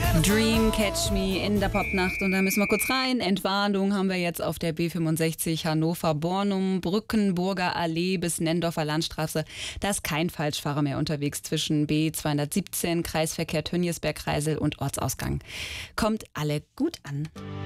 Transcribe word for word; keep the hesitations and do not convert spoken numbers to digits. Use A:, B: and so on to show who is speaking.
A: Dream Catch Me in der Popnacht. Und da müssen wir kurz rein. Entwarnung haben wir jetzt auf der B fünfundsechzig Hannover-Bornum, Brückenburger Allee bis Nendorfer Landstraße. Da ist kein Falschfahrer mehr unterwegs zwischen B zweihundertsiebzehn, Kreisverkehr Tönniesberg-Kreisel und Ortsausgang. Kommt alle gut an.